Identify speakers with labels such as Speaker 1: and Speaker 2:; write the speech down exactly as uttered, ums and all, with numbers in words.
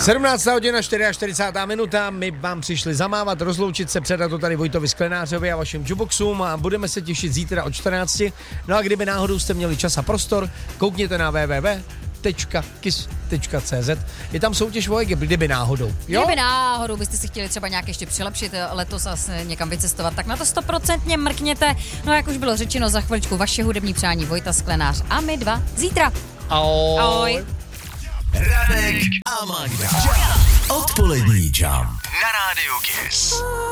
Speaker 1: sedmnáctá hodina, čtyřicátá čtvrtá minuta, my vám přišli zamávat, rozloučit se, předat to tady Vojtovi Sklenářovi a vašim jukeboxům a budeme se těšit zítra od čtrnácti. No a kdyby náhodou jste měli čas a prostor, koukněte na w w w tečka kiss tečka c z. Je tam soutěž o Egypt, kdyby náhodou. Jo?
Speaker 2: Kdyby náhodou byste si chtěli třeba nějak ještě přilepšit letos a někam vycestovat, tak na to stoprocentně mrkněte. No jak už bylo řečeno, za chviličku vaše hudební přání Vojta Sklenář a my dva zítra.
Speaker 1: Ahoj.
Speaker 2: Ahoj.
Speaker 3: Radek a Magda. Odpolední jam na rádiu Kiss.